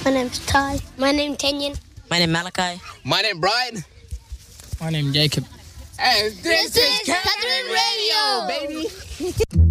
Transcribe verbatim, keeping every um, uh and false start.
My name's Ty. My name's Kenyon. My name's Malachi. My name's Brian. My name's Jacob. And this, this is Catherine Radio, baby.